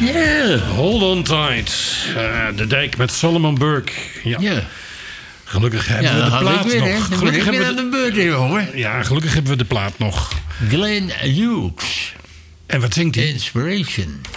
Ja. Hold on tight. De dijk met Solomon Burke. Ja. Gelukkig hebben we de plaat nog. Gelukkig hebben we aan de beurt, jongen. Ja, gelukkig hebben we de plaat nog. Glenn Hughes. En wat zingt hij? Inspiration.